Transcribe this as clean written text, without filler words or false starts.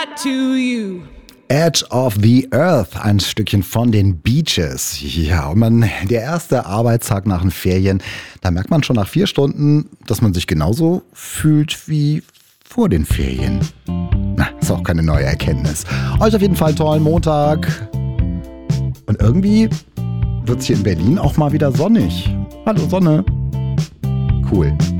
to you. Edge of the Earth, ein Stückchen von den Beaches. Ja, und der erste Arbeitstag nach den Ferien, da merkt man schon nach 4 Stunden, dass man sich genauso fühlt wie vor den Ferien. Na, ist auch keine neue Erkenntnis. Euch auf jeden Fall einen tollen Montag. Und irgendwie wird es hier in Berlin auch mal wieder sonnig. Hallo Sonne. Cool.